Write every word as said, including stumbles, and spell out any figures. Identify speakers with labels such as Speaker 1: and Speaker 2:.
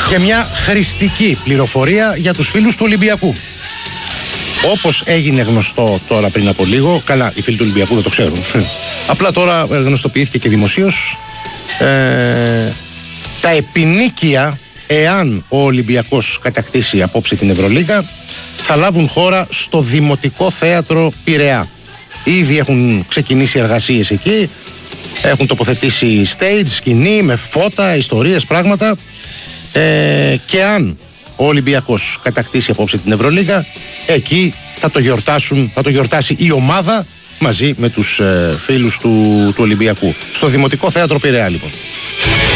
Speaker 1: Και μια χρηστική πληροφορία για τους φίλους του Ολυμπιακού. Όπως έγινε γνωστό τώρα πριν από λίγο, καλά, οι φίλοι του Ολυμπιακού δεν το ξέρουν. Απλά τώρα γνωστοποιήθηκε και δημοσίως, ε, τα επινίκια, εάν ο Ολυμπιακός κατακτήσει απόψε την Ευρωλίγα, θα λάβουν χώρα στο Δημοτικό Θέατρο Πειραιά. Ήδη έχουν ξεκινήσει εργασίες εκεί, έχουν τοποθετήσει stage, σκηνή με φώτα, ιστορίες, πράγματα, ε, και αν ο Ολυμπιακός κατακτήσει απόψε την Ευρωλίγα, εκεί θα το γιορτάσουν, θα το γιορτάσει η ομάδα μαζί με τους ε, φίλους του, του Ολυμπιακού. Στο Δημοτικό Θέατρο Πειραιά, λοιπόν.